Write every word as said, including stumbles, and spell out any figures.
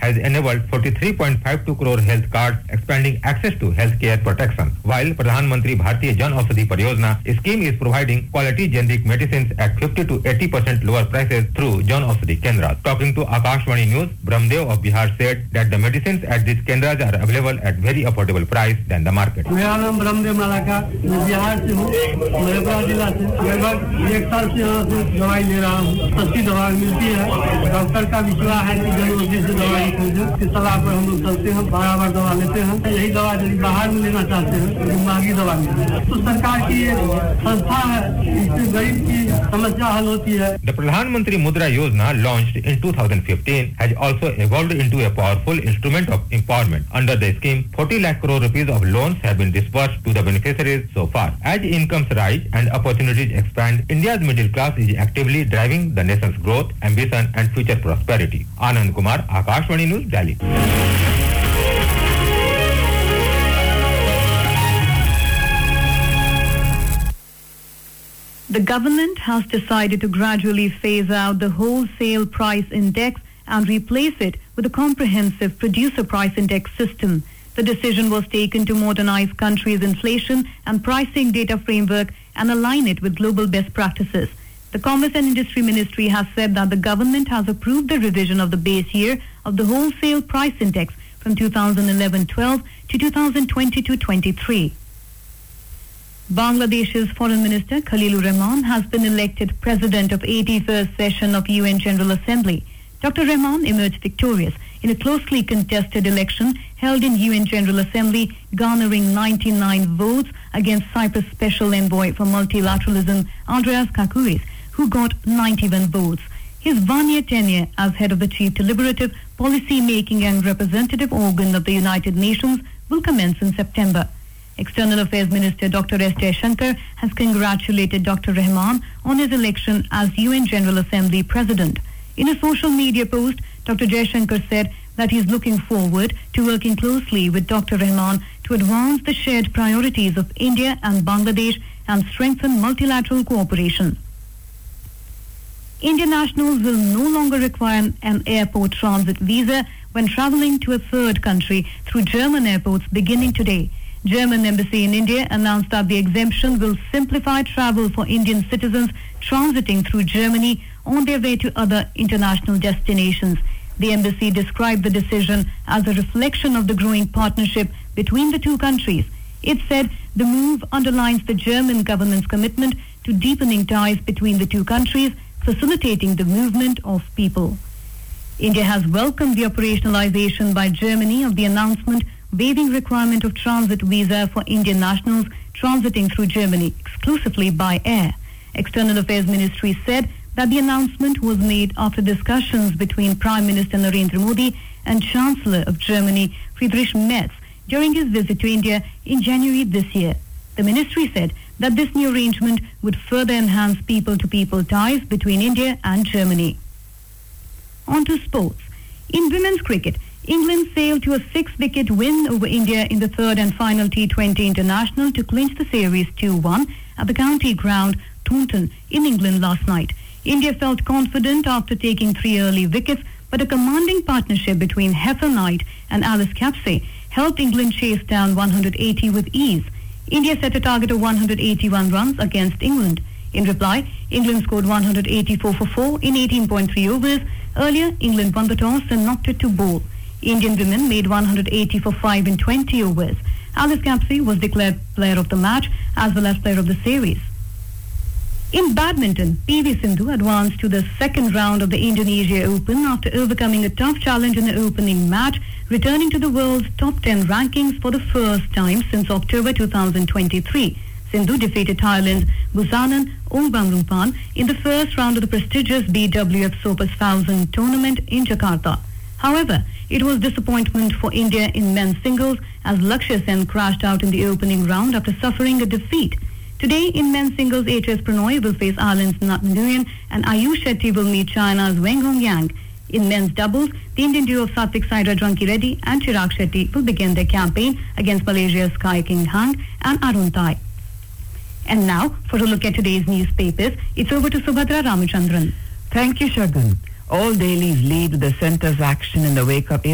has enabled forty-three point five two crore health cards, expanding access to healthcare protection. While Pradhan Mantri Bharatiya Jan Aushadhi Pariyojana scheme is providing quality generic medicines at fifty to eighty percent lower prices through Jan Aushadhi Kendras. Talking to Akashvani News, Brahmdev of Bihar said that the medicines at these Kendras are available at very affordable price than the market. मेरा नाम Brahmadev Malacca, मैं बिहार से हूँ, मधेपुरा जिला से लगभग एक साल से यहाँ से दवाई ले रहा हूँ। सस्ती दवाई मिलती है, डॉक्टर का विश्वास है कि जरूर से दवाई खोजो, की सलाह पर हम लोग चलते हैं, बार बार दवा लेते हैं। यही दवा यदि बाहर में लेना चाहते हैं तो महंगी दवा मिलती है। तो सरकार की ये संस्था है, इससे गरीब की समस्या हल होती है। The Pradhan Mantri Mudra Yojana, launched in two thousand fifteen, has also evolved into a powerful instrument of empowerment. Under the scheme, forty lakh crore rupees of loans have been disbursed to the beneficiaries so far. As incomes rise and opportunities expand, India's middle class is actively driving the nation's growth, ambition and future prosperity. Anand Kumar, Akashvani News, Delhi. The government has decided to gradually phase out the wholesale price index and replace it with a comprehensive producer price index system. The decision was taken to modernize country's inflation and pricing data framework and align it with global best practices. The Commerce and Industry Ministry has said that the government has approved the revision of the base year of the wholesale price index from two thousand eleven twelve to two thousand twenty-two twenty-three. Bangladesh's Foreign Minister Khalilur Rahman has been elected President of eighty-first session of U N General Assembly. Doctor Rahman emerged victorious in a closely contested election held in U N General Assembly, garnering ninety-nine votes against Cyprus Special Envoy for Multilateralism, Andreas Kakouris, who got ninety-one votes. His one-year tenure as head of the chief deliberative, policy-making and representative organ of the United Nations will commence in September. External Affairs Minister Doctor S. Jaishankar has congratulated Doctor Rahman on his election as U N General Assembly President. In a social media post, Doctor Jaishankar said that he is looking forward to working closely with Doctor Rahman to advance the shared priorities of India and Bangladesh and strengthen multilateral cooperation. Indian nationals will no longer require an airport transit visa when traveling to a third country through German airports beginning today. German embassy in India announced that the exemption will simplify travel for Indian citizens transiting through Germany on their way to other international destinations. The embassy described the decision as a reflection of the growing partnership between the two countries. It said the move underlines the German government's commitment to deepening ties between the two countries, facilitating the movement of people. India has welcomed the operationalization by Germany of the announcement waiving requirement of transit visa for Indian nationals transiting through Germany exclusively by air. External Affairs Ministry said that the announcement was made after discussions between Prime Minister Narendra Modi and Chancellor of Germany Friedrich Merz during his visit to India in January this year. The ministry said that this new arrangement would further enhance people-to-people ties between India and Germany. On to sports. In women's cricket, England sailed to a six-wicket win over India in the third and final T twenty International to clinch the series two one at the county ground Taunton in England last night. India felt confident after taking three early wickets, but a commanding partnership between Heather Knight and Alice Capsey helped England chase down one hundred eighty with ease. India set a target of one hundred eighty-one runs against England. In reply, England scored one hundred eighty-four for four in eighteen point three overs. Earlier, England won the toss and knocked it to bowl. Indian women made one hundred eighty for five in twenty overs. Alice Capsey was declared player of the match as well as player of the series. In badminton, P V Sindhu advanced to the second round of the Indonesia Open after overcoming a tough challenge in the opening match, returning to the world's top ten rankings for the first time since October two thousand twenty-three. Sindhu defeated Thailand's Busanan Ongbanrupan in the first round of the prestigious B W F Sopas one thousand tournament in Jakarta. However, it was disappointment for India in men's singles as Lakshya Sen crashed out in the opening round after suffering a defeat. Today in men's singles, H S Pranoy will face Ireland's Nat Nguyen and Ayush Shetty will meet China's Wang Hongyang. In men's doubles, the Indian duo of Satvik Sairaj Ranki Reddy and Chirag Shetty will begin their campaign against Malaysia's Kai King Hang and Arun Thai. And now, for a look at today's newspapers, it's over to Subhadra Ramachandran. Thank you, Shagun. All dailies lead with the centre's action in the wake of